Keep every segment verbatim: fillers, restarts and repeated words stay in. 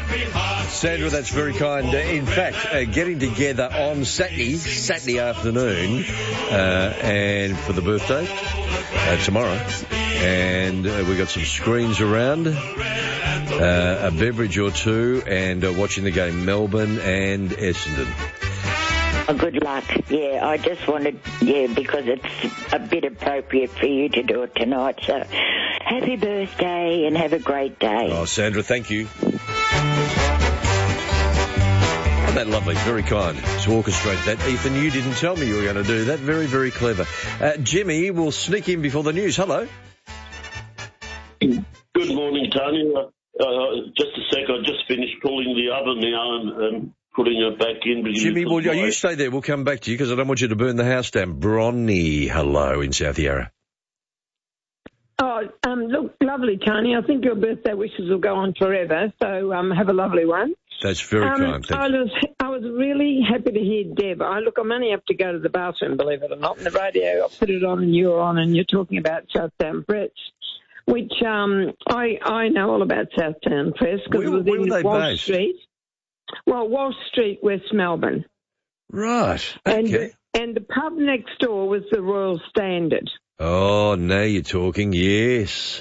Sandra, that's very kind. Uh, in fact, uh, getting together on Saturday, Saturday afternoon, uh, and for the birthday, uh, tomorrow, and uh, we've got some screens around, uh, a beverage or two, and uh, watching the game Melbourne and Essendon. Oh, good luck. Yeah, I just wanted, yeah, because it's a bit appropriate for you to do it tonight. So happy birthday and have a great day. Oh, Sandra, thank you. Oh, that lovely, very kind to orchestrate that. Ethan, you didn't tell me you were going to do that. Very, very clever. Uh, Jimmy will sneak in before the news. Hello. Good morning, Tony. Uh, uh, just a sec, I just finished pulling the oven now and... and putting it back in. Jimmy, well, you stay there. We'll come back to you because I don't want you to burn the house down. Bronny, hello, in South Yarra. Oh, um, look, lovely, Tony. I think your birthday wishes will go on forever, so um, have a lovely one. That's very um, kind. Thank I was, I was really happy to hear Deb. I, look, I'm only up to go to the bathroom, believe it or not, and the radio, I put it on and you're on and you're talking about Southdown Press, which um, I, I know all about Southdown Press because it was where in were they Walsh based? Street. Well, Walsh Street, West Melbourne. Right, okay. And, and the pub next door was the Royal Standard. Oh, now you're talking, yes.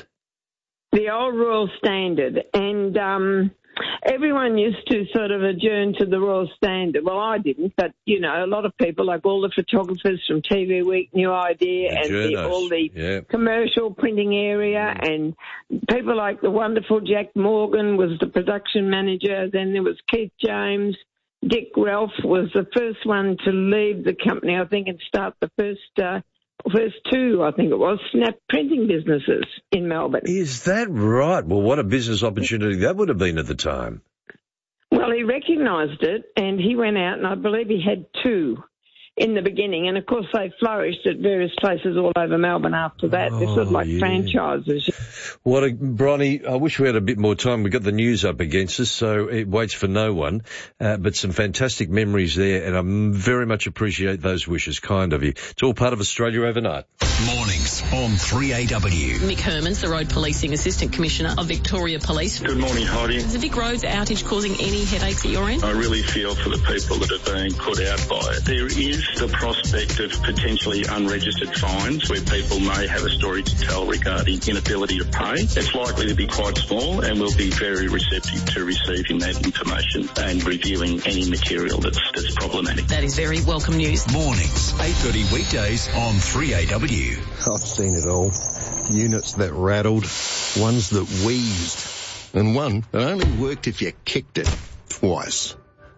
The old Royal Standard. And um, everyone used to sort of adjourn to the Royal Standard. Well, I didn't, but, you know, a lot of people, like all the photographers from T V Week, New Idea, The and the, journos, all the yeah. commercial printing area, and people like the wonderful Jack Morgan was the production manager. Then there was Keith James. Dick Ralph was the first one to leave the company, I think, and start the first... Uh, First two, I think it was, Snap printing businesses in Melbourne. Is that right? Well, what a business opportunity that would have been at the time. Well, he recognised it, and he went out, and I believe he had two in the beginning. And, of course, they flourished at various places all over Melbourne after that. Oh, They're sort of like yeah. franchises. What a, Bronny, I wish we had a bit more time. We've got the news up against us, so it waits for no one. Uh, but some fantastic memories there, and I very much appreciate those wishes. Kind of you. It's all part of Australia Overnight. Mornings on three A W. Mick Hermans, the Road Policing Assistant Commissioner of Victoria Police. Good morning, Heidi. Is the Vic Roads outage causing any headaches at your end? I really feel for the people that are being put out by it. There is the prospect of potentially unregistered fines where people may have a story to tell regarding inability to pay. It's likely to be quite small, and we'll be very receptive to receiving that information and reviewing any material that's, that's problematic. That is very welcome news. Mornings, eight thirty weekdays on three A W. I've seen it all. Units that rattled, ones that wheezed, and one that only worked if you kicked it twice.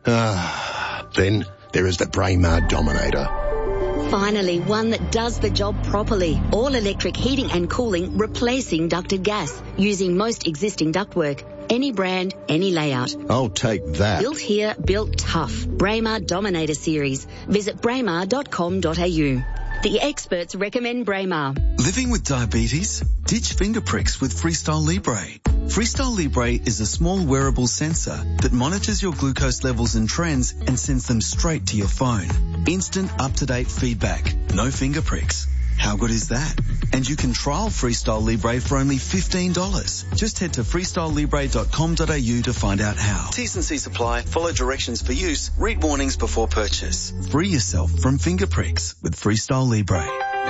Ah, then there is the Braemar Dominator. Finally, one that does the job properly. All-electric heating and cooling, replacing ducted gas, using most existing ductwork. Any brand, any layout. I'll take that. Built here, built tough. Braemar Dominator Series. Visit braemar dot com dot a u. The experts recommend Braemar. Living with diabetes? Ditch finger pricks with Freestyle Libre. Freestyle Libre is a small wearable sensor that monitors your glucose levels and trends and sends them straight to your phone. Instant up-to-date feedback. No finger pricks. How good is that? And you can trial Freestyle Libre for only fifteen dollars. Just head to freestyle libre dot com dot a u to find out how. T's and C's apply. Follow directions for use. Read warnings before purchase. Free yourself from finger pricks with Freestyle Libre.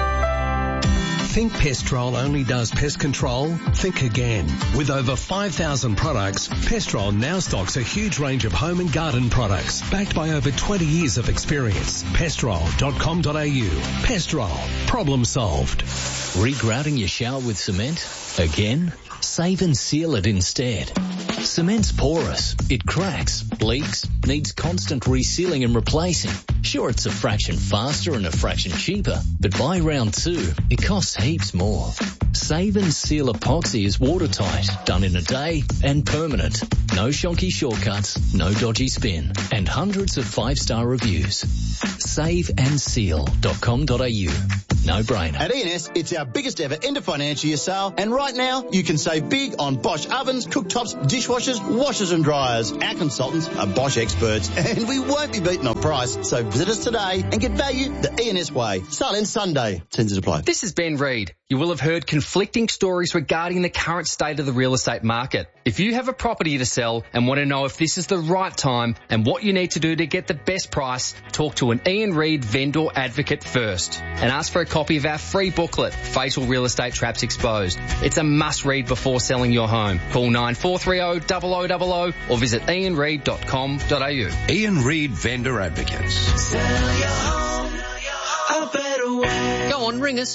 Think Pestrol only does pest control? Think again. With over five thousand products, Pestrol now stocks a huge range of home and garden products, backed by over twenty years of experience. pestrol dot com dot a u. Pestrol. Problem solved. Regrouting your shower with cement? Again? Save and seal it instead. Cement's porous. It cracks, leaks, needs constant resealing and replacing. Sure, it's a fraction faster and a fraction cheaper, but by round two, it costs heaps more. Save and Seal epoxy is watertight, done in a day, and permanent. No shonky shortcuts, no dodgy spin, and hundreds of five-star reviews. save and seal dot com dot a u. No-brainer. At E and S, it's our biggest ever end of financial year sale, and right now you can save big on Bosch ovens, cooktops, dishwashers, washers and dryers. Our consultants are Bosch experts, and we won't be beaten on price, so visit us today and get value the E and S way. Sale ends Sunday. Terms apply. This is Ben Reid. You will have heard conflicting stories regarding the current state of the real estate market. If you have a property to sell and want to know if this is the right time and what you need to do to get the best price, talk to an Ian Reid vendor advocate first and ask for a copy of our free booklet, Fatal Real Estate Traps Exposed. It's a must-read before selling your home. Call nine four three zero, zero zero zero zero or visit ian reid dot com dot a u. Ian Reid Vendor Advocates. Sell your home a better way. Go on, ring us.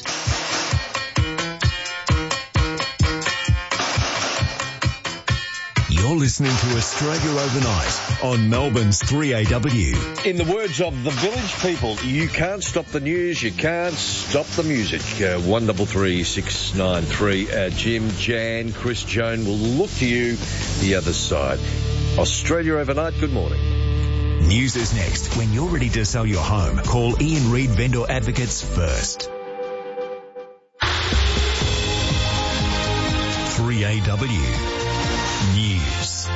You're listening to Australia Overnight on Melbourne's three A W. In the words of the village people, you can't stop the news, you can't stop the music. Uh, one double three six nine three. Uh, Jim, Jan, Chris, Joan will look to you the other side. Australia Overnight, good morning. News is next. When you're ready to sell your home, call Ian Reid Vendor Advocates first. three A W. News.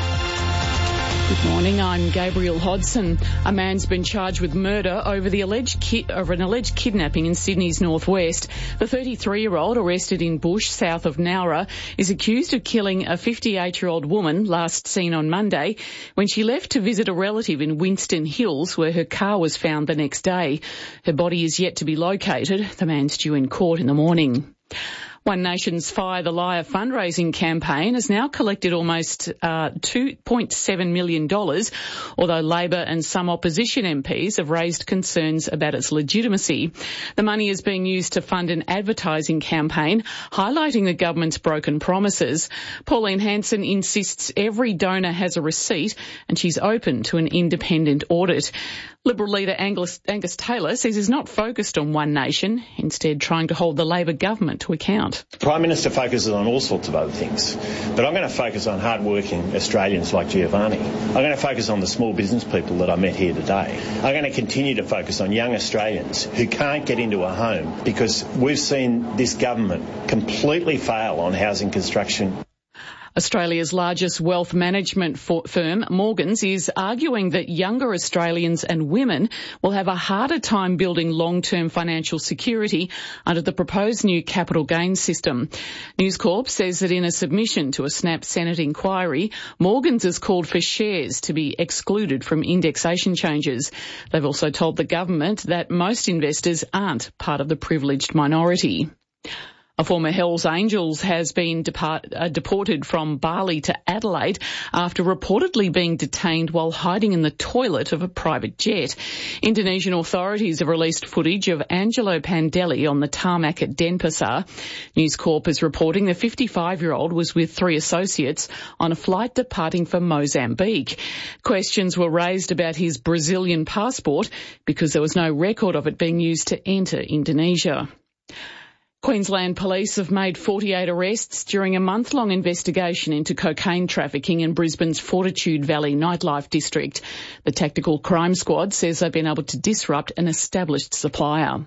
Good morning, I'm Gabriel Hodson. A man's been charged with murder over the alleged ki- over an alleged kidnapping in Sydney's northwest. The thirty-three-year-old, arrested in Bush, south of Nowra, is accused of killing a fifty-eight-year-old woman last seen on Monday when she left to visit a relative in Winston Hills, where her car was found the next day. Her body is yet to be located. The man's due in court in the morning. One Nation's Fire the Liar fundraising campaign has now collected almost uh, two point seven million dollars, although Labor and some opposition M Ps have raised concerns about its legitimacy. The money is being used to fund an advertising campaign highlighting the government's broken promises. Pauline Hanson insists every donor has a receipt and she's open to an independent audit. Liberal leader Angus, Angus Taylor says he's not focused on One Nation, instead trying to hold the Labor government to account. The Prime Minister focuses on all sorts of other things, but I'm going to focus on hard-working Australians like Giovanni. I'm going to focus on the small business people that I met here today. I'm going to continue to focus on young Australians who can't get into a home because we've seen this government completely fail on housing construction. Australia's largest wealth management firm, Morgans, is arguing that younger Australians and women will have a harder time building long-term financial security under the proposed new capital gains system. News Corp says that in a submission to a Snap Senate inquiry, Morgans has called for shares to be excluded from indexation changes. They've also told the government that most investors aren't part of the privileged minority. A former Hells Angels has been depart, uh, deported from Bali to Adelaide after reportedly being detained while hiding in the toilet of a private jet. Indonesian authorities have released footage of Angelo Pandeli on the tarmac at Denpasar. News Corp is reporting the fifty-five-year-old was with three associates on a flight departing for Mozambique. Questions were raised about his Brazilian passport because there was no record of it being used to enter Indonesia. Queensland Police have made forty-eight arrests during a month-long investigation into cocaine trafficking in Brisbane's Fortitude Valley nightlife district. The Tactical Crime Squad says they've been able to disrupt an established supplier.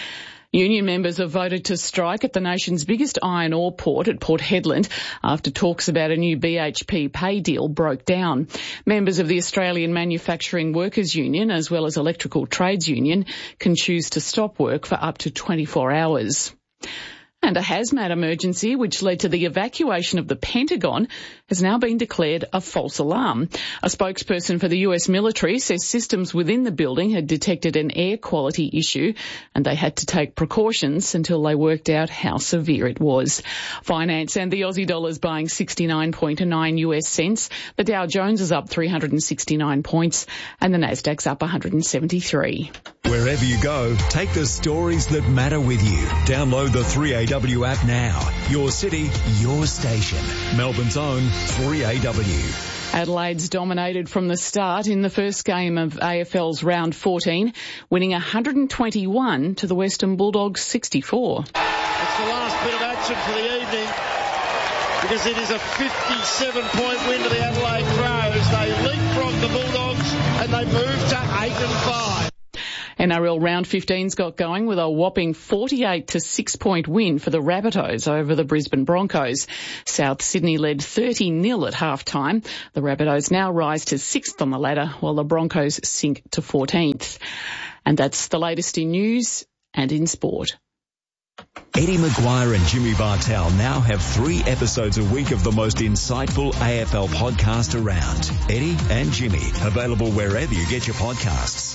Union members have voted to strike at the nation's biggest iron ore port at Port Hedland after talks about a new B H P pay deal broke down. Members of the Australian Manufacturing Workers Union, as well as Electrical Trades Union, can choose to stop work for up to twenty-four hours. And a hazmat emergency, which led to the evacuation of the Pentagon, has now been declared a false alarm. A spokesperson for the U S military says systems within the building had detected an air quality issue and they had to take precautions until they worked out how severe it was. Finance and the Aussie dollar is buying sixty-nine point nine U S cents. The Dow Jones is up three hundred sixty-nine points and the Nasdaq's up one hundred seventy-three. Wherever you go, take the stories that matter with you. Download the three A W app now. Your city, your station. Melbourne's own three A W. Adelaide's dominated from the start in the first game of A F L's round fourteen, winning one hundred twenty-one to the Western Bulldogs sixty-four. It's the last bit of action for the evening because it is a fifty-seven point win to the Adelaide Crows. They leapfrog the Bulldogs and they move to eight and five. N R L Round fifteen's got going with a whopping forty-eight to six point win for the Rabbitohs over the Brisbane Broncos. South Sydney led thirty nil at half-time. The Rabbitohs now rise to sixth on the ladder, while the Broncos sink to fourteenth. And that's the latest in news and in sport. Eddie Maguire and Jimmy Bartell now have three episodes a week of the most insightful A F L podcast around. Eddie and Jimmy, available wherever you get your podcasts.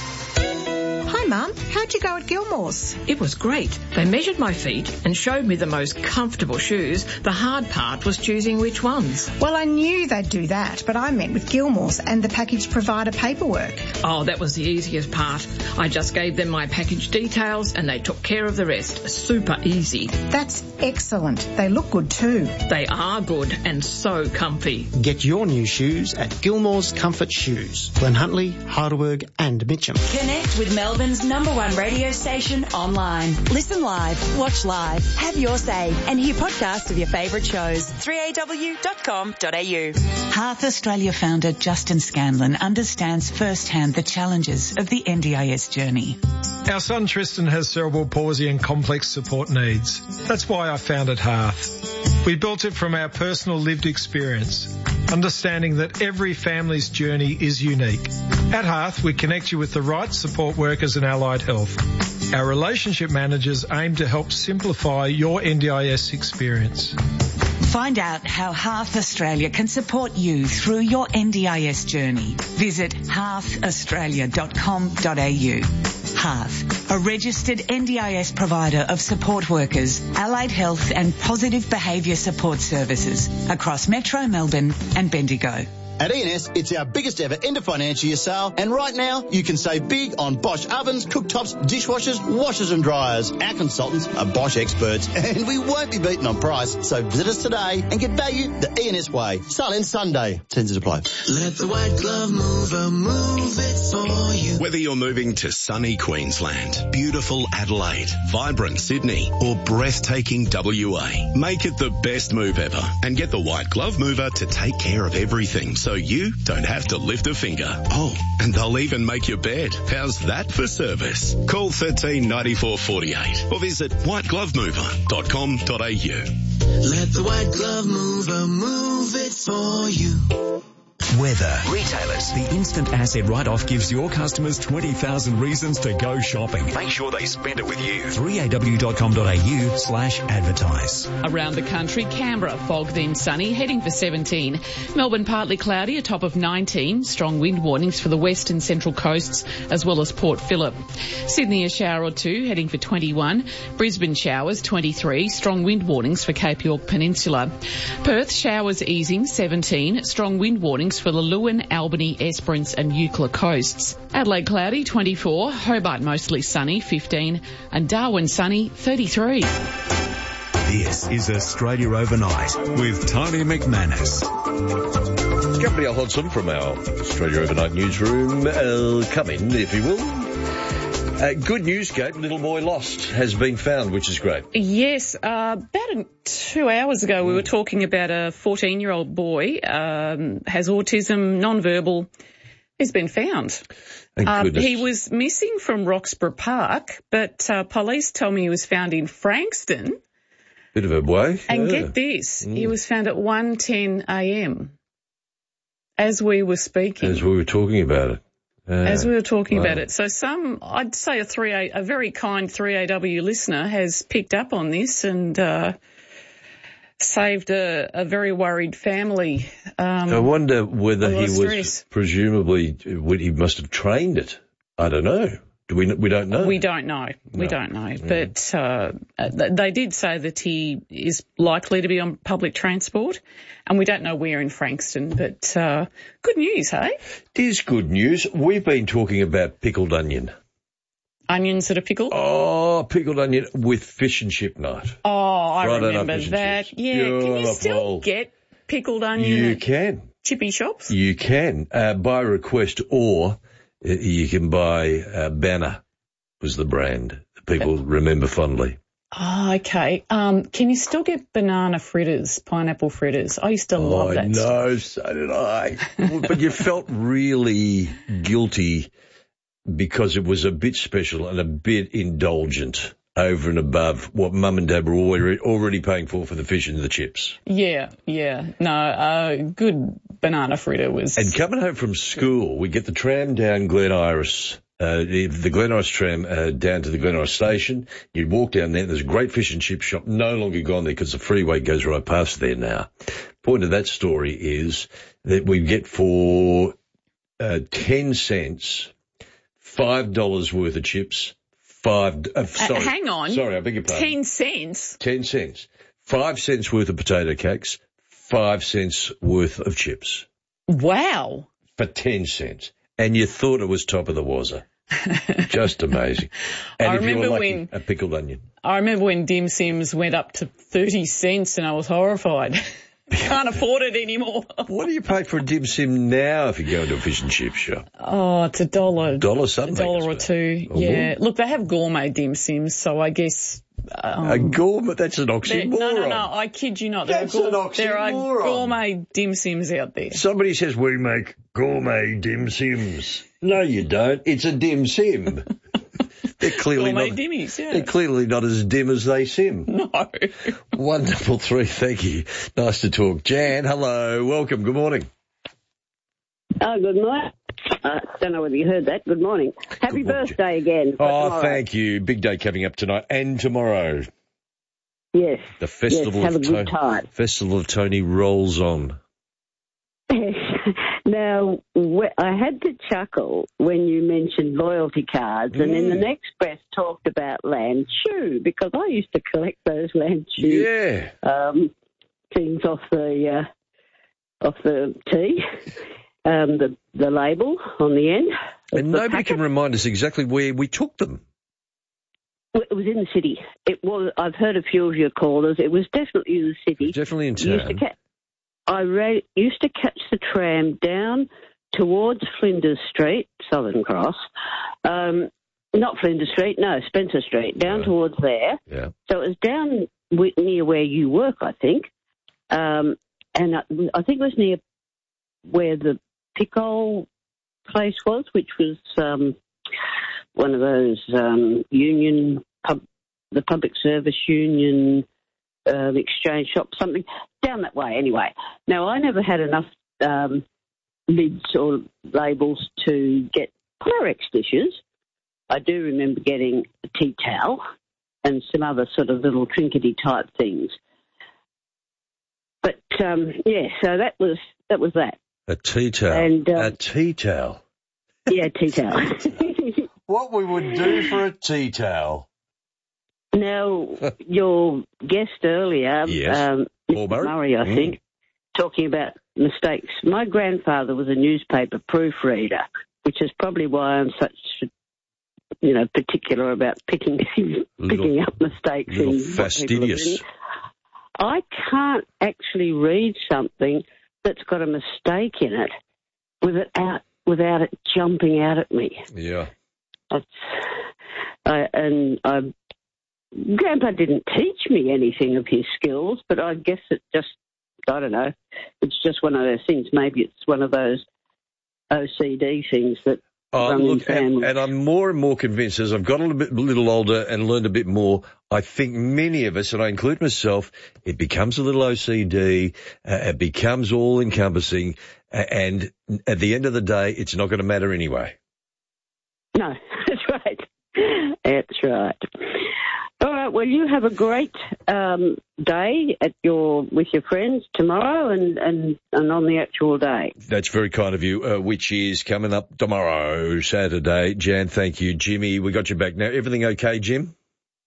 Hi, Mum. How'd you go at Gilmore's? It was great. They measured my feet and showed me the most comfortable shoes. The hard part was choosing which ones. Well, I knew they'd do that, but I met with Gilmore's and the package provider paperwork. Oh, that was the easiest part. I just gave them my package details and they took care of the rest. Super easy. That's excellent. They look good too. They are good and so comfy. Get your new shoes at Gilmore's Comfort Shoes, Glen Huntly, Heidelberg and Mitcham. Connect with Melbourne's number one radio station online. Listen live, watch live, have your say and hear podcasts of your favourite shows. three a w dot com dot a u. Hearth Australia founder Justin Scanlon understands firsthand the challenges of the N D I S journey. Our son Tristan has cerebral palsy and complex support needs. That's why I founded Hearth. We built it from our personal lived experience, understanding that every family's journey is unique. At Hearth, we connect you with the right support workers and allied health. Our relationship managers aim to help simplify your N D I S experience. Find out how Hearth Australia can support you through your N D I S journey. Visit hearth australia dot com dot a u. Hearth, a registered N D I S provider of support workers, allied health and positive behaviour support services across Metro Melbourne and Bendigo. At E and S, it's our biggest ever end of financial year sale, and right now you can save big on Bosch ovens, cooktops, dishwashers, washers and dryers. Our consultants are Bosch experts, and we won't be beaten on price, so visit us today and get value the E and S way. Sale ends Sunday. Terms and apply. Let the white glove mover move it for you. Whether you're moving to sunny Queensland, beautiful Adelaide, vibrant Sydney, or breathtaking W A, make it the best move ever and get the white glove mover to take care of everything, so you don't have to lift a finger. Oh, and they'll even make your bed. How's that for service? Call thirteen ninety-four forty-eight or visit white glove mover dot com dot a u. Let the white glove mover move it for you. Weather. Retailers. The instant asset write-off gives your customers twenty thousand reasons to go shopping. Make sure they spend it with you. three a w dot com dot a u slash advertise. Around the country, Canberra, fog then sunny, heading for seventeen. Melbourne, partly cloudy, a top of nineteen. Strong wind warnings for the west and central coasts, as well as Port Phillip. Sydney, a shower or two, heading for twenty-one. Brisbane, showers, twenty-three. Strong wind warnings for Cape York Peninsula. Perth, showers easing, seventeen. Strong wind warnings for the Lewin, Albany, Esperance and Eucla coasts. Adelaide, cloudy, twenty-four. Hobart, mostly sunny, fifteen. And Darwin, sunny, thirty-three. This is Australia Overnight with Tony McManus. Gabrielle Hodson from our Australia Overnight newsroom. Uh, come in, if you will. Uh, good news, Kate. Little boy lost has been found, which is great. Yes, uh, about a, two hours ago we were talking about a fourteen-year-old boy, um, has autism, non-verbal. He's been found. Thank uh, goodness. He was missing from Roxburgh Park, but uh, police tell me he was found in Frankston. Bit of a way. And yeah. get this, Mm. he was found at one ten a m as we were speaking. As we were talking about it. Uh, As we were talking wow. about it. So some, I'd say a three A, a very kind three A W listener has picked up on this and uh, saved a, a very worried family. Um, I wonder whether a lot he of was stress. presumably, he must have trained it. I don't know. Do we? We don't know. We don't know. We No. don't know. But uh, th- they did say that he is likely to be on public transport, and we don't know where in Frankston. But uh, good news, hey? It is good news. We've been talking about pickled onion. Onions that are pickled? Oh, pickled onion with fish and chip night. Oh, I Friday night remember fish and that. chips. Yeah, can you Beautiful. still get pickled onion You at can. chippy shops? You can, uh, by request, or uh, you can buy uh, Banner was the brand that people remember fondly. Oh, okay. Um, can you still get banana fritters, pineapple fritters? I used to love I that. know, so did I. But you felt really guilty because it was a bit special and a bit indulgent over and above what Mum and Dad were already, already paying for for the fish and the chips. Yeah, yeah. No, uh, good banana fritter was... And coming home from school, we get the tram down Glen Iris, uh, the, the Glen Iris tram uh, down to the Glen Iris station. You'd walk down there, there's a great fish and chip shop, no longer gone there because the freeway goes right past there now. Point of that story is that we get for uh, ten cents, five dollars worth of chips, Five, uh, sorry, uh, hang on. Sorry, I beg your pardon. Ten cents? Ten cents. Five cents worth of potato cakes, five cents worth of chips. Wow. For ten cents. And you thought it was top of the wazza. Just amazing. And I if remember you were lucky, when, a pickled onion. I remember when dim sims went up to thirty cents and I was horrified. Can't afford it anymore. What do you pay for a dim sim now if you go into a fish and chip shop? Oh, it's a dollar. Dollar something. A dollar or two, oh, yeah. Look, they have gourmet dim sims, so I guess... Um, a gourmet? That's an oxymoron. No, no, no, I kid you not. There That's are gour- an oxymoron. There are gourmet dim sims out there. Somebody says we make gourmet dim sims. No, you don't. It's a dim sim. They're clearly gourmet not. dimmies, yeah. They're clearly not as dim as they sim. No. One double three. Thank you. Nice to talk, Jan. Hello. Welcome. Good morning. Oh, good morning. I uh, don't know whether you heard that. Good morning. Happy Good morning, birthday again. Oh, tomorrow. Thank you. Big day coming up tonight and tomorrow. Yes. The festival yes, have of a good to- time. Festival of Tony rolls on. Now, wh- I had to chuckle when you mentioned loyalty cards, mm. and in the next breath talked about Lanchu, because I used to collect those Lanchu yeah. um, things off the uh, off the tea, um, the the label on the end. And nobody can remind us exactly where we took them. Well, it was in the city. It was. I've heard a few of your callers. It was definitely in the city. Definitely in town. Used to ca- I ra- used to catch the tram down towards Flinders Street, Southern Cross. Um, not Flinders Street, no, Spencer Street, down right. towards there. Yeah. So it was down w- near where you work, I think. Um, and I, I think it was near where the Pickle place was, which was um, one of those um, union, pub, the public service union um, exchange shop, something down that way anyway. Now, I never had enough um, lids or labels to get Pyrex dishes. I do remember getting a tea towel and some other sort of little trinkety type things. But, um, yeah, so that was that. Was that. A tea towel. And, um, a tea towel. Yeah, tea towel. What we would do for a tea towel. Now, your guest earlier, yes. um, Paul Murray, Murray I mm. think, talking about mistakes. My grandfather was a newspaper proofreader, which is probably why I'm such, you know, particular about picking picking little, up mistakes. Little in fastidious. I can't actually read something that's got a mistake in it without without it jumping out at me. Yeah. That's, I, and I, Grandpa didn't teach me anything of his skills, but I guess it just, I don't know, it's just one of those things. Maybe it's one of those O C D things that Oh, run look, in families. and, and I'm more and more convinced as I've got a little bit, a little older and learned a bit more. I think many of us, and I include myself, it becomes a little O C D. Uh, it becomes all encompassing, uh, and at the end of the day, it's not going to matter anyway. No, that's right. That's right. All right. Well, you have a great um, day at your with your friends tomorrow, and, and, and on the actual day. That's very kind of you. Uh, which is coming up tomorrow, Saturday. Jan, thank you, Jimmy. We got you back now. Everything okay, Jim?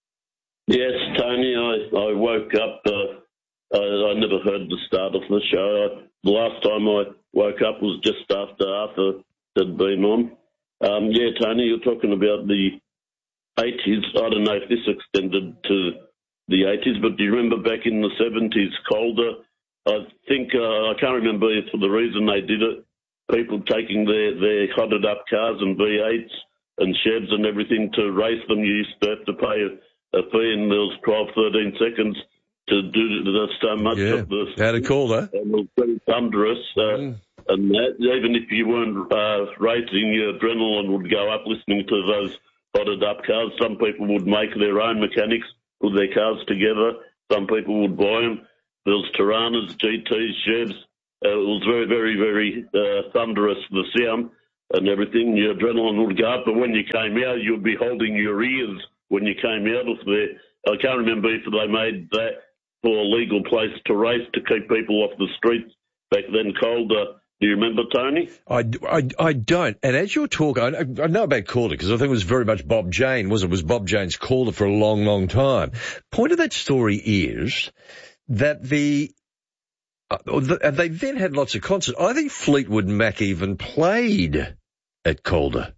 Yes, Tony. I, I woke up. Uh, I, I never heard the start of the show. I, the last time I woke up was just after Arthur had been on. Um, yeah, Tony, you're talking about the eighties. I don't know if this extended to the eighties, but do you remember back in the seventies, Calder? I think, uh, I can't remember for the reason they did it, people taking their, their hotted up cars and V eights and Chevs and everything to race them. You used to have to pay a, a fee, and there was twelve, thirteen seconds to do the, so much yeah. of the... How to Calder? It was very thunderous. Uh, mm. and that, even if you weren't uh, racing, your adrenaline would go up listening to those hotted up cars. Some people would make their own mechanics, put their cars together. Some people would buy them. There was Tiranas, G Ts, Chevs. Uh, it was very, very, very uh, thunderous, the sound and everything. Your adrenaline would go up, but when you came out, you'd be holding your ears when you came out of there. I can't remember if they made that for a legal place to race to keep people off the streets back then, Calder. Do you remember, Tony? I, I, I don't. And as you're talking, I, I know about Calder because I think it was very much Bob Jane, wasn't it? It was Bob Jane's Calder for a long, long time. Point of that story is that the, uh, the they then had lots of concerts. I think Fleetwood Mac even played at Calder.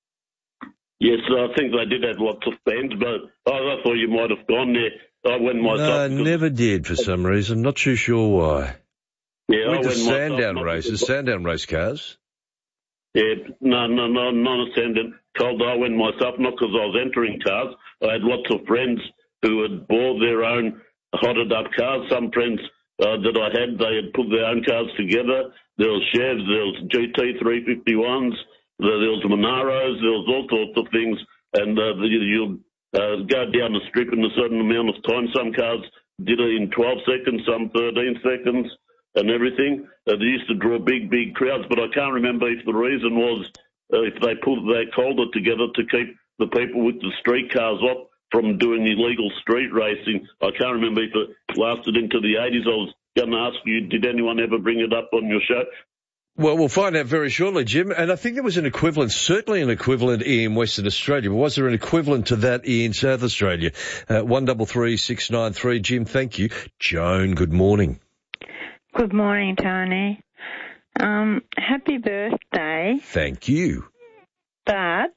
Yes, I think they did have lots of bands, but I thought you might have gone there. I went myself. No, never did for some reason. Not too sure why. Yeah, went I to went Sandown myself, races, Sandown race cars. Yeah, no, no, no, not a Sandown. Calder, I went myself, not because I was entering cars. I had lots of friends who had bought their own hotted up cars. Some friends uh, that I had, they had put their own cars together. There was Chevs, there was G T three fifty-ones, there, there was Monaros, there was all sorts of things. And uh, you'd uh, go down the strip in a certain amount of time. Some cars did it in twelve seconds, some thirteen seconds and everything. Uh, they used to draw big, big crowds, but I can't remember if the reason was uh, if they put their Calder together to keep the people with the street cars off from doing illegal street racing. I can't remember if it lasted into the eighties. I was going to ask you, did anyone ever bring it up on your show? Well, we'll find out very shortly, Jim. And I think there was an equivalent, certainly an equivalent in Western Australia. But was there an equivalent to that in South Australia? Uh, one double three six nine three. Jim, thank you. Joan, good morning. Good morning, Tony. Um, happy birthday. Thank you. But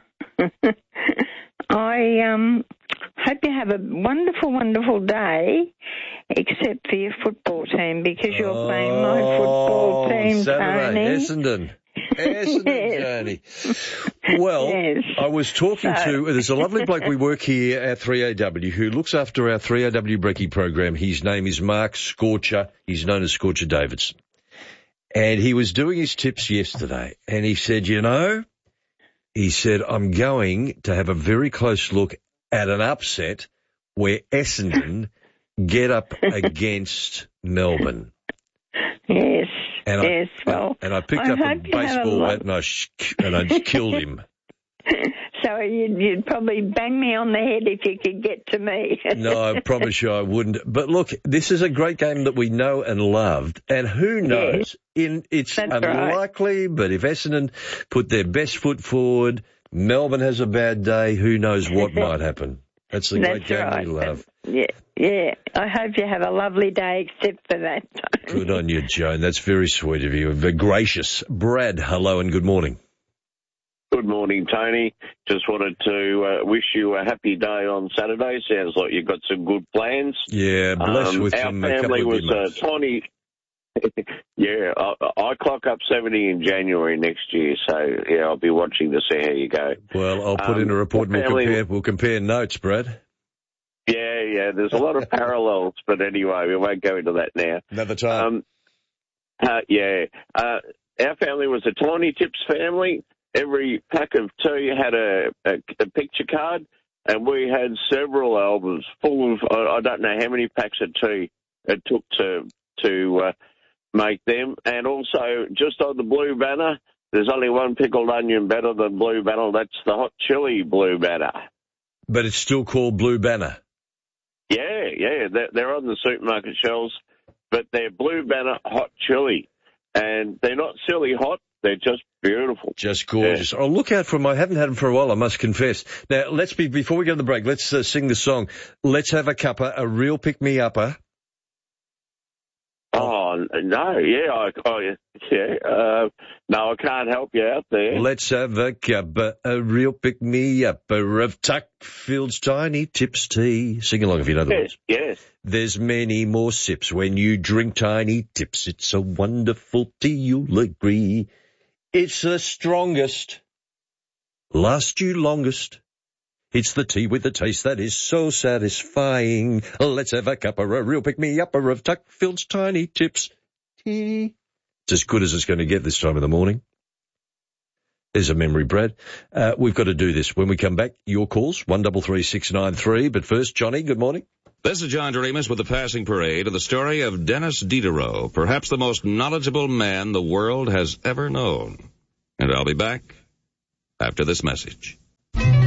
I um hope you have a wonderful, wonderful day, except for your football team, because you're oh, playing my football team, Saturday, Tony. Essendon. Essendon, yes. Tony. Well, yes. I was talking so. to, there's a lovely bloke we work here at three A W who looks after our three A W Brekkie program. His name is Mark Scorcher. He's known as Scorcher Davidson. And he was doing his tips yesterday, and he said, you know, he said, I'm going to have a very close look at an upset where Essendon get up against Melbourne. Yes, and yes, I, well. And I picked I up a baseball a bat and I, sh- and I just killed him. So you'd, you'd probably bang me on the head if you could get to me. No, I promise you I wouldn't. But look, this is a great game that we know and loved. And who knows? Yes, in It's unlikely, right. But if Essendon put their best foot forward, Melbourne has a bad day, who knows what might happen. That's the great That's game right. we love. Yeah, yeah. I hope you have a lovely day except for that time. Good on you, Joan. That's very sweet of you. Very gracious. Brad, hello and good morning. Good morning, Tony. Just wanted to uh, wish you a happy day on Saturday. Sounds like you've got some good plans. Yeah, blessed um, with our them. Our family a was uh, tiny. yeah, I, I clock up seventy in January next year, so yeah, I'll be watching to see how you go. Well, I'll put um, in a report and we'll family, compare, we'll compare notes, Brad. Yeah, yeah, there's a lot of parallels, but anyway, we won't go into that now. Another time. Um, uh, yeah, uh, our family was a Tiny Tips family. Every pack of tea had a, a, a picture card, and we had several albums full of, I, I don't know how many packs of tea it took to to uh, make them. And also, just on the Blue Banner, there's only one pickled onion better than Blue Banner. That's the hot chili Blue Banner. But it's still called Blue Banner. Yeah, yeah, they're, they're on the supermarket shelves, but they're Blue Banner hot chili. And they're not silly hot, they're just beautiful. Just gorgeous. Yeah. Oh, look out for them. I haven't had them for a while, I must confess. Now, let's be, before we go to the break, let's uh, sing the song. Let's have a cuppa, a real pick-me-upper. Oh, no, yeah, I, oh, yeah, uh, no, I can't help you out there. Let's have a cuppa, a real pick-me-upper of Tuckfield's Tiny Tips tea. Sing along if you know the yes, words. Yes. There's many more sips when you drink Tiny Tips. It's a wonderful tea, you'll agree. It's the strongest, last you longest. It's the tea with the taste that is so satisfying. Let's have a cuppa, a real pick-me-upper of Tuckfield's Tiny Tips tea. It's as good as it's going to get this time of the morning. There's a memory, Brad. Uh, we've got to do this. When we come back, your calls, one three three six nine three. But first, Johnny, good morning. This is John Doremus with the Passing Parade of the story of Dennis Diderot, perhaps the most knowledgeable man the world has ever known. And I'll be back after this message.